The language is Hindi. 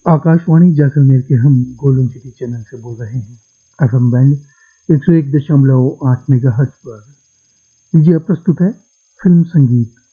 आकाशवाणी जैसलमेर के हम गोल्डन सिटी चैनल से बोल रहे हैं। एफएम बैंड 101.8 मेगाहर्ट्ज पर। लीजिए अब प्रस्तुत है फिल्म संगीत।